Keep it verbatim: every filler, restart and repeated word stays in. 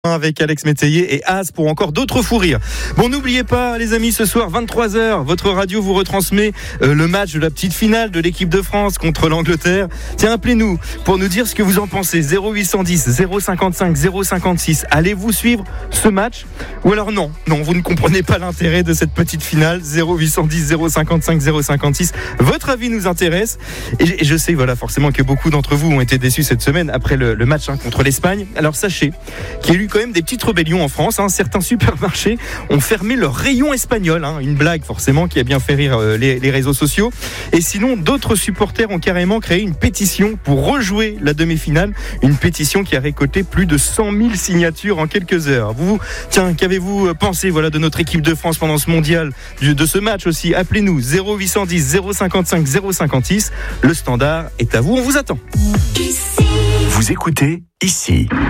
Avec Alex Métayer et Az pour encore d'autres fous rires. Bon, n'oubliez pas les amis, ce soir vingt-trois heures, votre radio vous retransmet euh, le match de la petite finale de l'équipe de France contre l'Angleterre. Tiens, appelez-nous pour nous dire ce que vous en pensez. zéro huit cent dix zéro cinquante-cinq zéro cinquante-six. Allez-vous suivre ce match ou alors non, non, vous ne comprenez pas l'intérêt de cette petite finale. Zéro huit cent dix zéro cinquante-cinq zéro cinquante-six. Votre avis nous intéresse et je sais, voilà, forcément que beaucoup d'entre vous ont été déçus cette semaine après le, le match hein, contre l'Espagne. Alors sachez qu'il y a eu quand même des petites rébellions en France. Hein. Certains supermarchés ont fermé leur rayon espagnol. Hein. Une blague forcément qui a bien fait rire euh, les, les réseaux sociaux. Et sinon, d'autres supporters ont carrément créé une pétition pour rejouer la demi-finale. Une pétition qui a récolté plus de cent mille signatures en quelques heures. Vous, tiens, qu'avez-vous pensé voilà, de notre équipe de France pendant ce mondial, de ce match aussi? Appelez-nous zéro huit cent dix zéro cinquante-cinq zéro cinquante-six. Le standard est à vous, on vous attend. Vous écoutez ici.